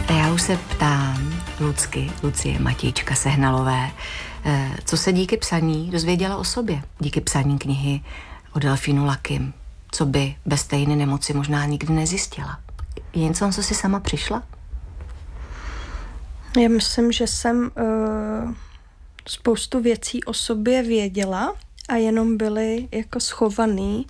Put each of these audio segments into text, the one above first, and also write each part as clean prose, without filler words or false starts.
A já už se ptám Lucie Matějčka Sehnalové, co se díky psaní dozvěděla o sobě, díky psaní knihy o delfínu Lakym, co by bez té jiné nemoci možná nikdy nezjistila. Je něco, na co jsi sama přišla? Já myslím, že jsem spoustu věcí o sobě věděla a jenom byly jako schovaný,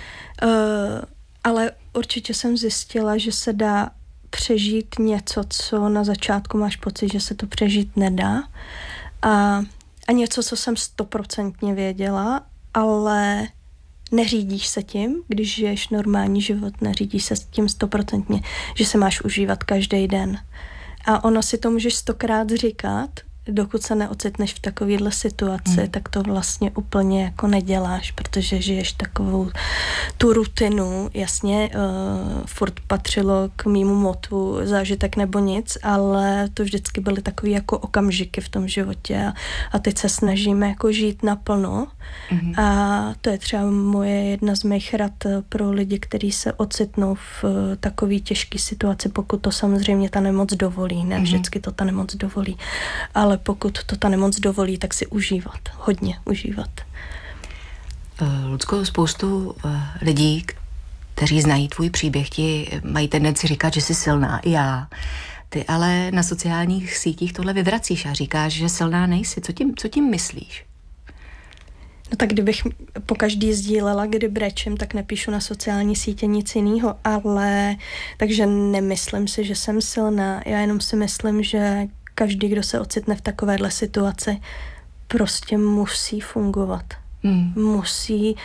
ale určitě jsem zjistila, že se dá přežít něco, co na začátku máš pocit, že se to přežít nedá. A něco, co jsem 100% věděla, ale neřídíš se tím, když žiješ normální život, neřídíš se tím 100%, že se máš užívat každý den. A ono si to můžeš 100krát říkat, dokud se neocitneš v takovéhle situaci, tak to vlastně úplně jako neděláš, protože žiješ takovou tu rutinu. Jasně, furt patřilo k mému motu zážitek nebo nic, ale to vždycky byly takový jako okamžiky v tom životě a teď se snažíme jako žít naplno. A to je třeba jedna z mých rad pro lidi, kteří se ocitnou v takové těžké situaci, pokud to samozřejmě ta nemoc dovolí. Ne vždycky to ta nemoc dovolí, ale pokud to ta nemoc dovolí, tak si užívat, hodně užívat. Lucko, spoustu lidí, kteří znají tvůj příběh, ti mají tendenci říkat, že jsi silná, i já. Ty ale na sociálních sítích tohle vyvracíš a říkáš, že silná nejsi. Co tím myslíš? No tak kdybych po každý sdílela, kdy brečím, tak nepíšu na sociální sítě nic jiného, ale takže nemyslím si, že jsem silná. Já jenom si myslím, že každý, kdo se ocitne v takovéhle situaci, prostě musí fungovat. Musí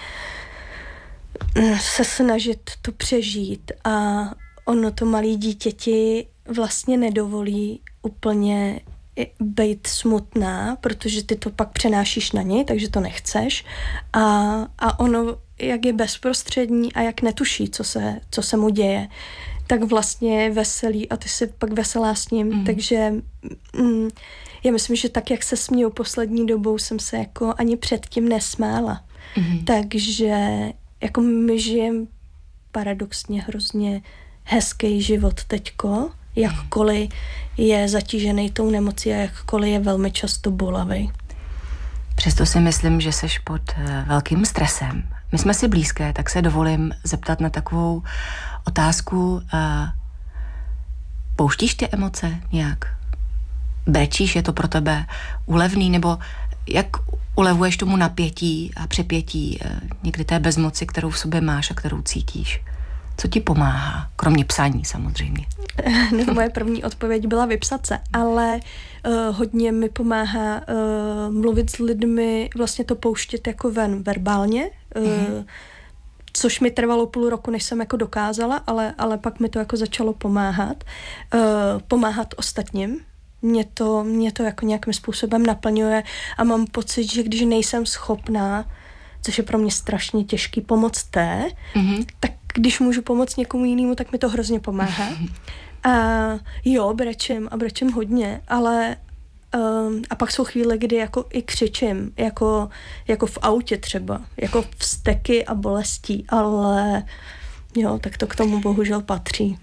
se snažit to přežít a ono to malý dítěti vlastně nedovolí úplně být smutná, protože ty to pak přenášíš na něj, takže to nechceš a ono, jak je bezprostřední a jak netuší, co se mu děje, tak vlastně je veselý a ty jsi pak veselá s ním, takže já myslím, že tak, jak se směju poslední dobou, jsem se jako ani předtím nesmála. Takže jako my žijeme paradoxně hrozně hezký život teďko, jakkoliv je zatížený tou nemocí a jakkoliv je velmi často bolavý. Přesto si myslím, že seš pod velkým stresem. My jsme si blízké, tak se dovolím zeptat na takovou otázku. Pouštíš ty emoce nějak? Brečíš, je to pro tebe úlevný, nebo jak ulevuješ tomu napětí a přepětí někdy té bezmoci, kterou v sobě máš a kterou cítíš? Co ti pomáhá? Kromě psaní samozřejmě. No, moje první odpověď byla vypsat se, ale hodně mi pomáhá mluvit s lidmi, vlastně to pouštět jako ven verbálně, což mi trvalo 0,5 roku, než jsem jako dokázala, ale pak mi to jako začalo pomáhat. Pomáhat ostatním. Mě to jako nějakým způsobem naplňuje a mám pocit, že když nejsem schopná, což je pro mě strašně těžký, pomoct tak když můžu pomoct někomu jinému, tak mi to hrozně pomáhá. A jo, brečím hodně, ale a pak jsou chvíle, kdy jako i křičím, jako v autě třeba, jako vzteky a bolestí, ale jo, tak to k tomu bohužel patří.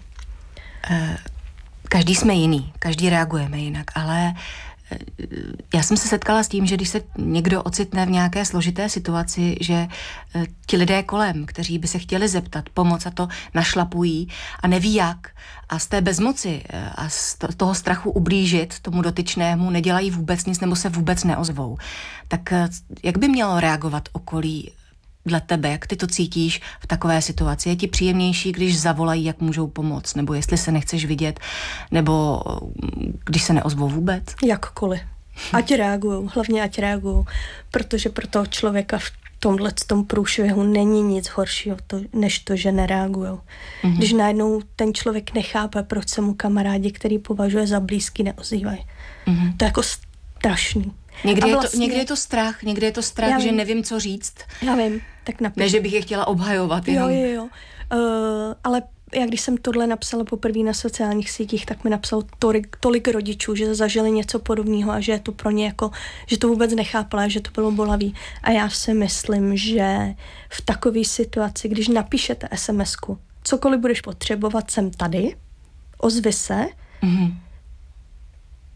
Každý jsme jiný, každý reagujeme jinak, ale já jsem se setkala s tím, že když se někdo ocitne v nějaké složité situaci, že ti lidé kolem, kteří by se chtěli zeptat, pomoct a to našlapují a neví jak a z té bezmoci a z toho strachu ublížit tomu dotyčnému nedělají vůbec nic nebo se vůbec neozvou. Tak jak by mělo reagovat okolí dle tebe, jak ty to cítíš v takové situaci? Je ti příjemnější, když zavolají, jak můžou pomoct? Nebo jestli se nechceš vidět? Nebo když se neozvou vůbec? Jakkoliv. Ať reagujou, hlavně ať reagujou. Protože pro toho člověka v tomhletom průšvihu není nic horšího, než to, že nereagujou. Když najednou ten člověk nechápe, proč se mu kamarádi, který považuje za blízký, neozývají. To je jako strašný. Někdy je to strach, že nevím, co říct. Já vím, tak napiš. Ne, že bych je chtěla obhajovat. Jo. Ale já když jsem tohle napsala poprvé na sociálních sítích, tak mi napsalo tolik rodičů, že zažili něco podobného a že je to pro ně jako, že to vůbec nechápala, že to bylo bolavý. A já si myslím, že v takové situaci, když napíšete SMS-ku, cokoliv budeš potřebovat, jsem tady, ozvi se,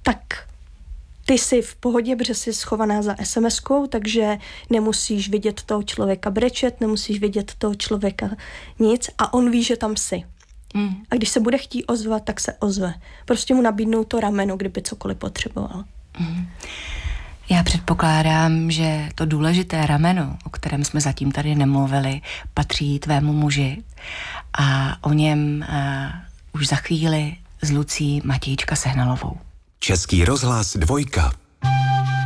tak ty jsi v pohodě, protože jsi schovaná za SMS-kou, takže nemusíš vidět toho člověka brečet, nemusíš vidět toho člověka nic a on ví, že tam jsi. A když se bude chtít ozvat, tak se ozve. Prostě mu nabídnou to rameno, kdyby cokoliv potřeboval. Já předpokládám, že to důležité rameno, o kterém jsme zatím tady nemluvili, patří tvému muži a o něm už za chvíli s Lucí Matějčka Sehnalovou. Český rozhlas 2.